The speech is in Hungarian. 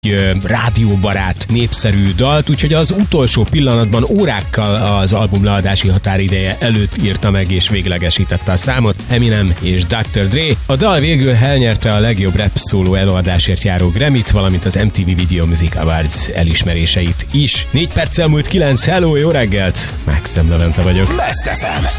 rádióbarát, népszerű dalt, úgyhogy az utolsó pillanatban órákkal az album leadási határideje előtt írta meg és véglegesítette a számot Eminem és Dr. Dre. A dal végül elnyerte a legjobb rap szóló előadásért járó Grammy-t, valamint az MTV Video Music Awards elismeréseit is. 4 perccel múlt 9, hello, jó reggelt! Maxim Levente vagyok. Best FM.